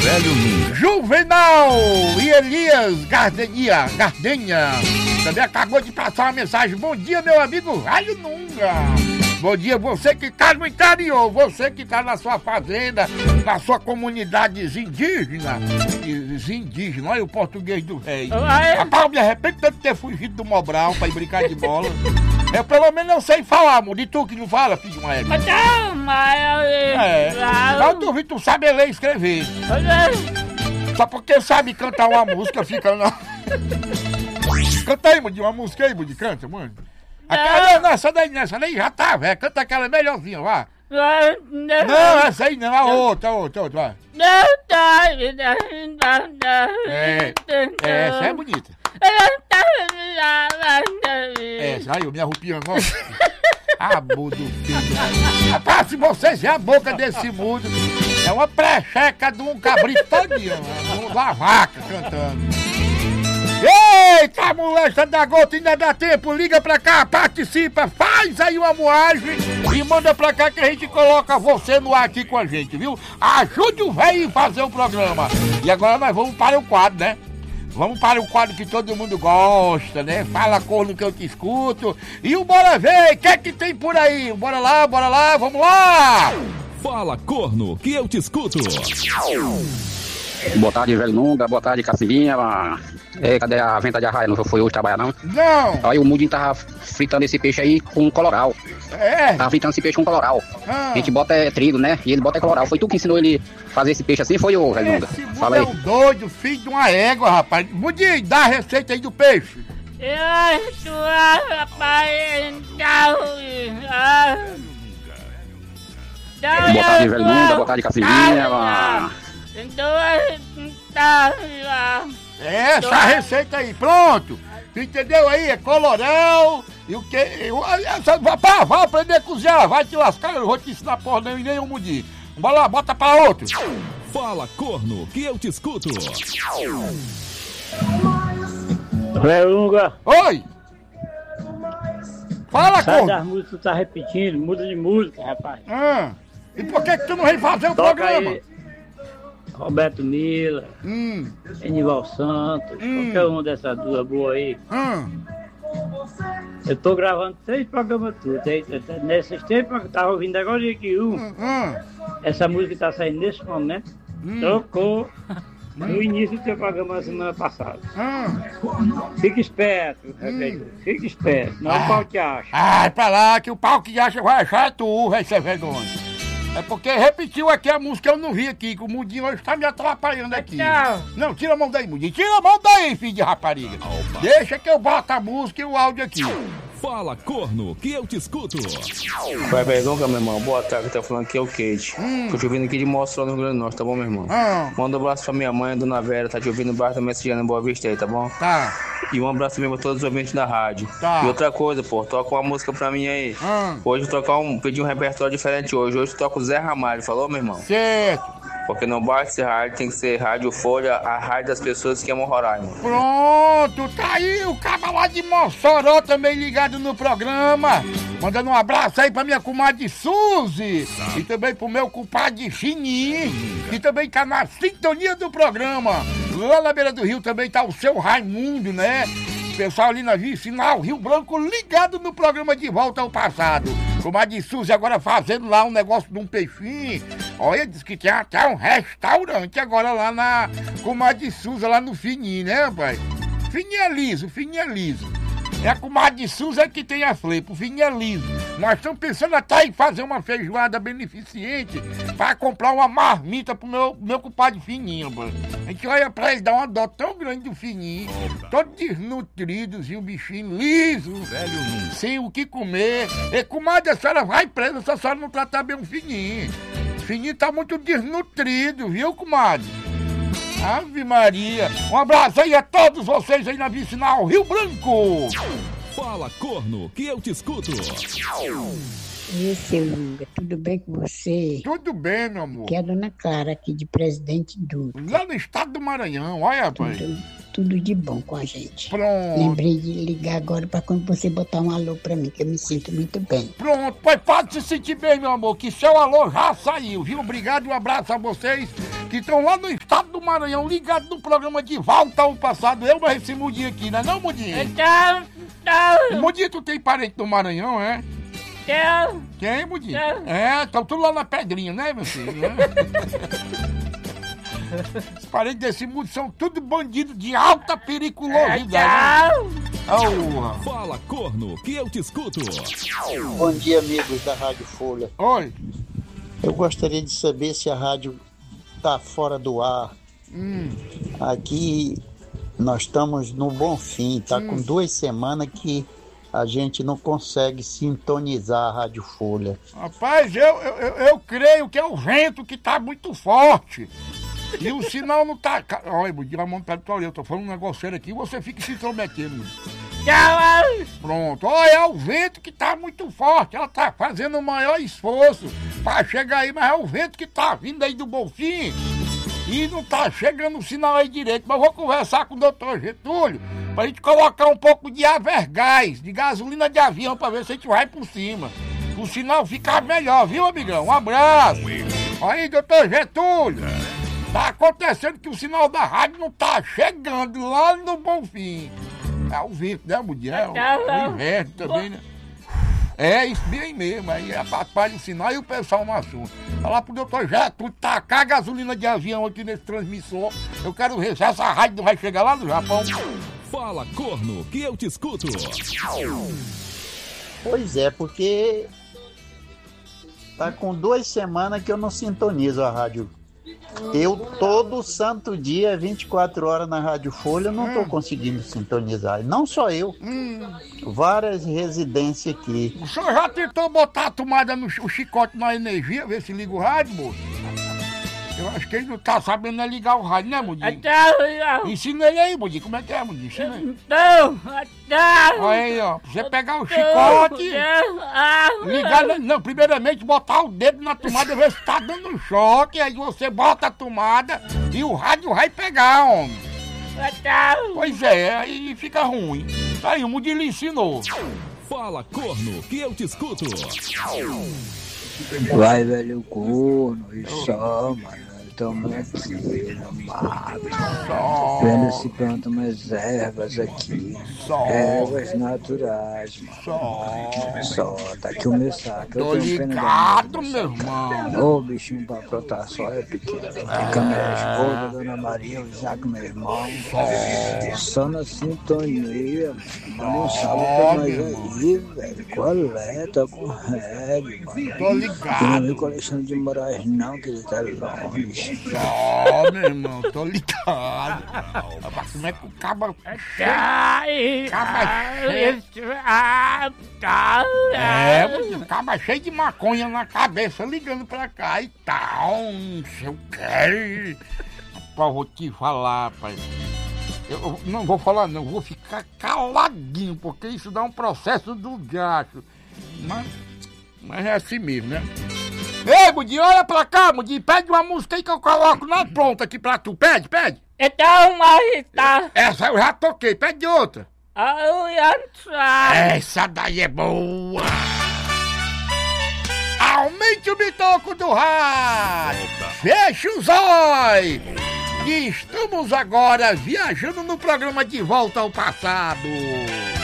Velho Nunga. Juvenal e Elias Gardenia. Também acabou de passar uma mensagem. Bom dia, meu amigo Velho Nunga. Bom dia, você que está no interior, você que está na sua fazenda, na sua comunidade indígena. Olha o português do rei. Rapaz, me arrependo de ter fugido do Mobral para ir brincar de bola. Eu pelo menos não sei falar, amor. De tu que não fala, filho de uma égua. Não duvido, tu sabe ler e escrever. Só porque sabe cantar uma música, fica não. Canta aí, Mudi, uma música aí, Mudi, canta, mano. Aquela, essa daí já tá, velho. Canta aquela melhorzinha, vá. Não, essa aí não, a outra, vai. Essa é bonita. Essa aí, eu me arrupiando, ó. Abo do filho. Rapaz, se vocês verem a boca desse mundo, é uma precheca de um cabrito todinho, uma vaca cantando. Eita, molesta da gota, ainda dá tempo, liga pra cá, participa, faz aí uma moagem e manda pra cá que a gente coloca você no ar aqui com a gente, viu? Ajude o velho a fazer o programa. E agora nós vamos para o quadro, né? Vamos para o quadro que todo mundo gosta, né? Fala corno que eu te escuto. E o bora ver, o que é que tem por aí? Bora lá, vamos lá! Fala corno que eu te escuto. Boa tarde, Velho Nunga, boa tarde, Cacimbinha. Cadê a venta de arraia? Não foi hoje trabalhar, não? Não! Aí o Mudinho tava fritando esse peixe aí com coloral. Tava fritando esse peixe com coloral. A gente bota trigo, né? E ele bota coloral. Foi tu que ensinou ele a fazer esse peixe assim, foi o Velho Nunga? Fala aí. É um doido, filho de uma égua, rapaz. Mudinho, dá a receita aí do peixe. Boa tarde, Velho Nunga, boa tarde, Cacimbinha. Essa receita aí, pronto! Entendeu aí? É coloral e o que? Vai aprender a cozinhar, vai te lascar, eu não vou te ensinar porra nenhum Mudinho. Bora lá, bota pra outro. Fala corno que eu te escuto. Velunga. Oi! Fala, Sai corno! das músicas, tu tá repetindo, muda de música, rapaz. E por que tu não vem fazer o Toca programa? aí. Roberto Mila, Enival Santos, qualquer uma dessas duas boas aí. Eu tô gravando 3 programas tudo. Nesses tempos eu tava ouvindo agora aqui essa música tá saindo nesse momento. Tocou no início do seu programa na semana passada. Fica esperto, fica esperto, não o pau te acha. Ai, pra lá que o pau que acha vai achar tu, vai ser vergonha. É porque repetiu aqui a música, eu não vi aqui, que o Mudinho hoje tá me atrapalhando aqui. Não, tira a mão daí, Mudinho. Tira a mão daí, filho de rapariga. Deixa que eu boto a música e o áudio aqui. Fala corno que eu te escuto. Vai, Velunga, meu irmão. Boa tarde, tá falando aqui é o Kate. Tô te ouvindo aqui de Mossoró, no Rio Grande do Norte, tá bom, meu irmão? Manda um abraço pra minha mãe, Dona Vera, tá te ouvindo no bairro da Messejana, em Boa Vista aí, tá bom? Tá. E um abraço também pra todos os ouvintes da rádio. Tá. E outra coisa, pô, toca uma música pra mim aí. Hoje pedi um repertório diferente hoje. Hoje toca o Zé Ramalho, falou, meu irmão? Certo. Porque não basta ser rádio, tem que ser Rádio Folha, a rádio das pessoas que amam Roraima. Pronto, tá aí o cara lá de Mossoró também ligado no programa. Mandando um abraço aí pra minha comadre Suzy. E também pro meu compadre Chininho, que também tá na sintonia do programa. Lá na beira do rio também tá o seu Raimundo, né? O pessoal ali na Vicinal Rio Branco ligado no programa De Volta ao Passado. Comadre Suzy agora fazendo lá um negócio de um peixinho. Olha, diz que tem até um restaurante agora lá na Comadre Suzy, lá no Fininho, né, rapaz? Fininho é liso. É a Comadre Suzy que tem a flepa, o Fininho é liso. Nós estamos pensando até em fazer uma feijoada beneficente para comprar uma marmita pro meu compadre Fininho, rapaz. A gente olha pra ele, dá uma dó tão grande do Fininho, todo desnutrido, e o bichinho liso, velho, sem o que comer. E comadre, a senhora vai presa se a senhora não tratar bem o Fininho. O Fininho tá muito desnutrido, viu, comadre? Ave Maria. Um abraço aí a todos vocês aí na Vicinal Rio Branco. Fala corno que eu te escuto. E seu Lunga, tudo bem com você? Tudo bem, meu amor. Que é a dona Clara aqui de Presidente Dutra. Lá no estado do Maranhão, olha, rapaz. Tudo de bom com a gente. Pronto. Lembrei de ligar agora pra quando você botar um alô pra mim, que eu me sinto muito bem. Pronto, pois pode se sentir bem, meu amor, que seu alô já saiu, viu? Obrigado, um abraço a vocês que estão lá no estado do Maranhão, ligados no programa De Volta ao Passado. Eu, mas esse Mudinho aqui, não é não, Mudinho? Mudinho, tu tem parente no Maranhão, é? Quem, Mudinho? Estão tudo lá na Pedrinha, né, meu filho? Os parentes desse mundo são tudo bandidos de alta periculosidade. Fala, corno, que eu te escuto. Bom dia, amigos da Rádio Folha. Oi. Eu gostaria de saber se a rádio tá fora do ar. Aqui nós estamos no Bonfim, tá com 2 semanas que a gente não consegue sintonizar a Rádio Folha. Rapaz, eu creio que é o vento que tá muito forte. E o sinal não tá... Olha, a mão tá do eu tô falando um negócio sério aqui e você fica se intrometendo. Pronto, olha, é o vento que tá muito forte. Ela tá fazendo o maior esforço pra chegar aí, mas é o vento que tá vindo aí do Bonfim. E não tá chegando o sinal aí direito. Mas eu vou conversar com o doutor Getúlio pra gente colocar um pouco de Avergás, de gasolina de avião, pra ver se a gente vai por cima. O sinal ficar melhor, viu, amigão? Um abraço. Aí, doutor Getúlio. Tá acontecendo que o sinal da rádio não tá chegando lá no Bonfim. É o vento, né, mulher? O inverno também, né? É, isso bem mesmo. Aí atrapalha o sinal e o pessoal no assunto. Falar pro doutor Getúlio tacar gasolina de avião aqui nesse transmissor. Eu quero ver se essa rádio não vai chegar lá no Japão. Fala, corno, que eu te escuto. Pois é, porque tá com 2 semanas que eu não sintonizo a rádio. Eu todo santo dia, 24 horas na Rádio Folha, não tô conseguindo sintonizar. Não só eu, várias residências aqui. O senhor já tentou botar a tomada no chicote na energia, ver se liga o rádio, moço? Eu acho que ele não tá sabendo ligar o rádio, né, Mudinho? Ensina ele aí, Mudinho. Como é que é, Mudinho? Ensina aí. Olha aí, ó. Pra você pegar o chicote, ligar... Não, primeiramente botar o dedo na tomada, ver se tá dando choque. Aí você bota a tomada e o rádio vai pegar, homem. Pois é, aí fica ruim. Aí o Mudinho lhe ensinou. Fala, corno, que eu te escuto. Vai, velho corno, e só, mano. Toma aqui, amado. Vendo se planta umas ervas aqui. Ervas naturais, mano. Só, tá aqui o meu saco. Tô ligado, meu irmão. Ô, bichinho pra brotar só é pequeno. Fica minha esposa, Dona Maria, o Isaac, meu irmão. Só na sintonia. Manda um salve pra nós aí, velho. Qual é? Tá com reggae, mano. Tô ligado. Tu não viu com o Alexandre de Moraes, não, que ele tá longe. Meu irmão, tô ligado. Como é que o caba... Caba cheio de maconha na cabeça, ligando pra cá e tal, não sei o que. Rapaz, vou te falar, rapaz. Eu não vou falar não, vou ficar caladinho, porque isso dá um processo do gato. Mas é assim mesmo, né? Ei, Mudinho, olha pra cá, Mudinho, pede uma música aí que eu coloco na pronta aqui pra tu, pede. Então, mas tá. Essa eu já toquei, pede outra. Essa daí é boa. Aumente o bitoco do rádio, feche os olhos. E estamos agora viajando no programa De Volta ao Passado.